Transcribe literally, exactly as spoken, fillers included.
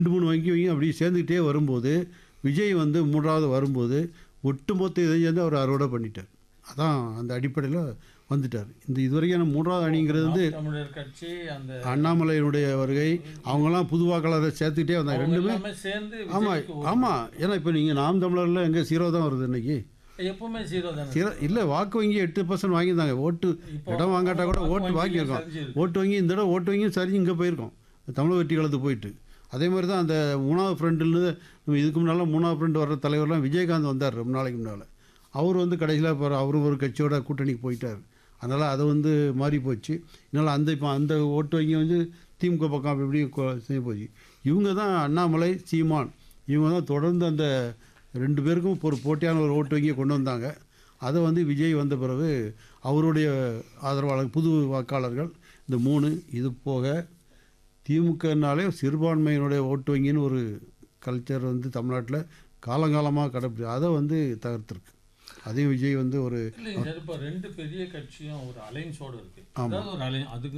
ரெண்டு, மூணு வங்கி வங்கி அப்படியே சேர்ந்துக்கிட்டே வரும்போது, விஜய் வந்து மூன்றாவது வரும்போது, ஒட்டுமொத்த இதையும் சேர்ந்து அவர் அறுவடை பண்ணிட்டார். அதான் அந்த அடிப்படையில வந்துட்டார். இந்த இதுவரைக்கும் மூன்றாவது அணிங்கிறது வந்து நாம் தமிழர் கட்சி அந்த அண்ணாமலையினுடைய வருகை, அவங்கலாம் புது வாக்காளரை சேர்த்துக்கிட்டே வந்தாங்க. அவங்க ரெண்டுமே எல்லாமே சேர்ந்து ஆமா, விஜய்க்கு ஓட்டு. ஆமா. ஏன்னா இப்போ நீங்க நாம் தமிழர்ல எங்க ஜீரோ தான் வருது இன்னைக்கு. எப்பவுமே ஜீரோ தானே. ஜீரோ இல்ல, வாக்கு வங்கி எட்டு பர்சன்ட் வாங்கியிருந்தாங்க. ஓட்டு இப்போ இடம் வாங்காட்டா கூட வாக்கு ஓட்டு வங்கி வாங்கியிருக்கோம். சரிஞ்சிருக்கு. ஓட்டு வங்கி இந்த தடவை ஓட்டு வங்கியும் சரிஞ்சு இங்கே போயிருக்கோம். தமிழ் வெற்றி காலத்துக்கு போயிட்டு. அதே மாதிரி தான் அந்த மூணாவது ஃப்ரெண்டுன்னு நம்ம இதுக்கு முன்னால் மூணாவது ஃப்ரெண்டு வர்ற தலைவர்லாம் விஜயகாந்த் வந்தார் ரொம்ப நாளைக்கு முன்னால். அவர் வந்து கடைசியில் இப்போ அவரும் ஒரு கட்சியோட கூட்டணிக்கு போயிட்டார். அதனால் அது வந்து மாறி போச்சு. இதனால் அந்த இப்போ அந்த ஓட்டு வங்கி வந்து திமுக பக்கம் அப்படி இப்படி செய்ய போச்சு. இவங்க தான் அண்ணாமலை, சீமான் இவங்க தான் தொடர்ந்து அந்த ரெண்டு பேருக்கும் ஒரு போட்டியான ஒரு ஓட்டு வங்கியை கொண்டு வந்தாங்க. அதை வந்து விஜய் வந்த பிறகு அவருடைய ஆதரவாளர் புது வாக்காளர்கள் இந்த மூணு இது போக திமுகனாலே சிறுபான்மையினுடைய ஓட்டு வங்கின்னு ஒரு கல்ச்சர் வந்து தமிழ்நாட்டில் காலங்காலமாக கடைப்பிடி அதை வந்து தகர்த்துருக்கு. அதையும் விஜய் வந்து ஒரு இல்லைங்க சார், இப்போ ரெண்டு பெரிய கட்சியும் ஒரு அலைன்ஸோடு இருக்கு. ஆமா. அதாவது ஒரு அலை அதுக்கு